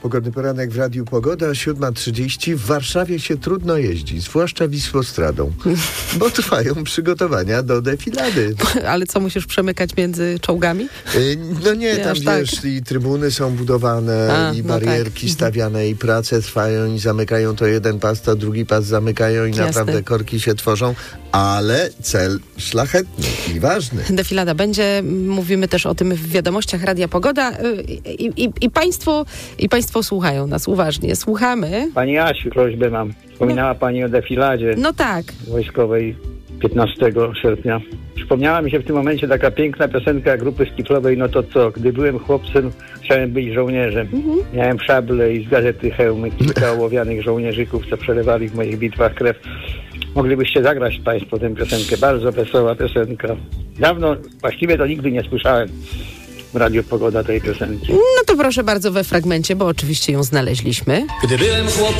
Pogodny poranek w Radiu Pogoda, 7:30. W Warszawie się trudno jeździ, zwłaszcza Wisłostradą, bo trwają przygotowania do defilady. Ale co, musisz przemykać między czołgami? No nie, tam tak. wiesz, i trybuny są budowane, i barierki stawiane, i prace trwają, i zamykają to jeden pas, to drugi pas zamykają i naprawdę korki się tworzą, ale cel szlachetny i ważny. Defilada będzie, mówimy też o tym w wiadomościach Radia Pogoda i państwo słuchają nas uważnie. Słuchamy. Pani Asiu, prośbę mam. Wspominała Pani o defiladzie No tak. wojskowej 15 sierpnia. Przypomniała mi się w tym momencie taka piękna piosenka grupy skiflowej No to co? Gdy byłem chłopcem, chciałem być żołnierzem. Miałem szable i z gazety hełmy kilka ołowianych żołnierzyków, co przelewali w moich bitwach krew. Moglibyście zagrać Państwo tę piosenkę. Bardzo wesoła piosenka. Dawno, właściwie to nigdy nie słyszałem w Radiu Pogoda tej piosenki. No to proszę bardzo we fragmencie, bo oczywiście ją znaleźliśmy. Gdy byłem chłopcem,